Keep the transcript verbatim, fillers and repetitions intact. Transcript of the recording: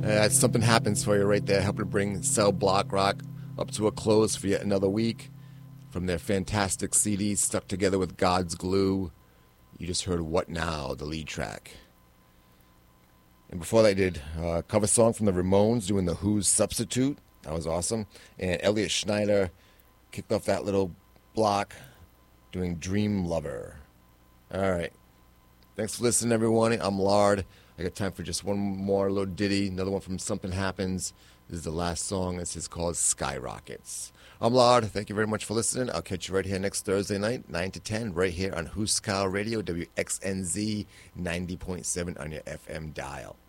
Uh, something happens for you right there, helping to bring Cell Block Rock up to a close for yet another week. From their fantastic C D, Stuck Together with God's Glue, you just heard What Now, the lead track. And before that, I did a cover song from the Ramones doing the Who's Substitute. That was awesome. And Elliot Schneider kicked off that little block doing Dream Lover. All right. Thanks for listening, everyone. I'm Lard. I got time for just one more little ditty, another one from Something Happens. This is the last song. This is called Skyrockets. I'm Lard. Thank you very much for listening. I'll catch you right here next Thursday night, nine to ten, right here on Huskal Radio, W X N Z ninety point seven on your F M dial.